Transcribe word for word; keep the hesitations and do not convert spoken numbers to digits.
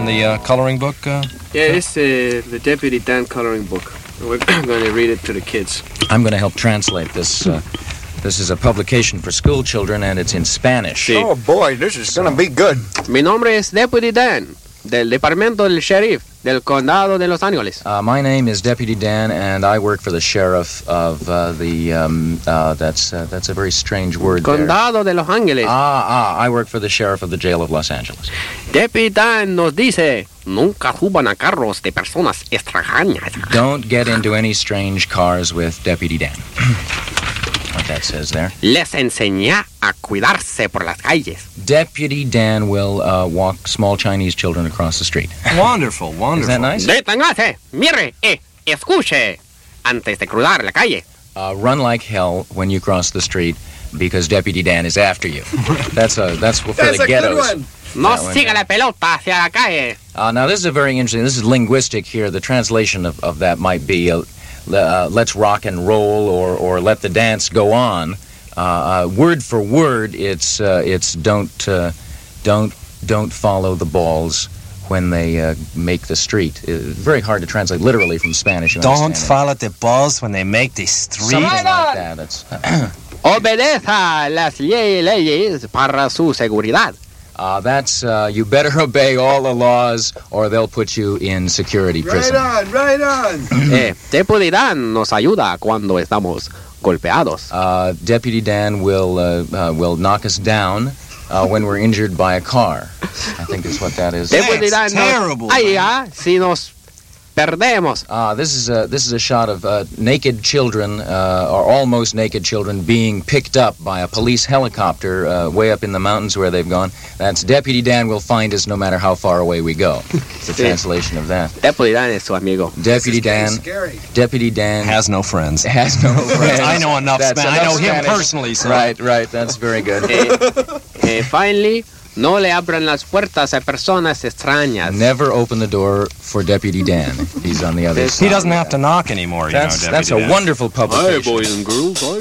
on the uh, coloring book? Uh, yeah, it's uh, the Deputy Dan coloring book. We're going to read it to the kids. I'm going to help translate this. Uh, this is a publication for school children, and it's in Spanish. Sí. Oh, boy, this is going to be good. Mi nombre es Deputy Dan, del Departamento del Sheriff, del Condado de Los Ángeles. Uh, my name is Deputy Dan, and I work for the sheriff of uh, the, um, uh, that's uh, that's a very strange word Condado there. de Los Ángeles. Ah, ah, I work for the sheriff of the jail of Los Angeles. Deputy Dan nos dice, nunca suban a carros de personas extrañas. Don't get into any strange cars with Deputy Dan. What that says there. Les enseña a cuidarse por las calles. Deputy Dan will uh, walk small Chinese children across the street. Wonderful, wonderful. Is that nice? Deténgase, mire, eh, escuche, antes de cruzar la calle. Uh, run like hell when you cross the street because Deputy Dan is after you. That's a that's for That's the a ghettos. good one. No That one siga there. la pelota hacia la calle. Uh, now this is a very interesting. This is linguistic here. The translation of, of that might be uh, uh, "let's rock and roll" or or "let the dance go on." Uh, uh, word for word, it's uh, it's don't uh, don't don't follow the balls when they uh, make the street. It's very hard to translate literally from Spanish. You Don't understand follow the balls when they make the it. street. Something like that. It's, Obedeza las ley- leyes para su seguridad. uh, that's uh, you better obey all the laws or they'll put you in security prison. Right on, right on. eh, Deputy Dan nos ayuda cuando estamos golpeados. Uh, Deputy Dan will uh, uh, will knock us down uh, when we're injured by a car. I think that's what that is. Deputy That's Dan terrible, nos ayuda si nos perdemos. Uh, this is a this is a shot of uh, naked children uh, or almost naked children being picked up by a police helicopter uh, way up in the mountains where they've gone. That's Deputy Dan will find us no matter how far away we go. It's the Sí. translation of that. Deputy Dan es su amigo. Deputy This is Dan. kinda scary. Deputy Dan Has no friends. has no friends. I know enough That's Spanish. I know him Spanish. personally, so. Right, right. That's very good. Eh, eh, finally, no le abran las puertas a personas extrañas. Never open the door for Deputy Dan. He's on the other He side. He doesn't have to knock anymore, you That's know, that's Deputy a Dan. wonderful publication. and girls, I'm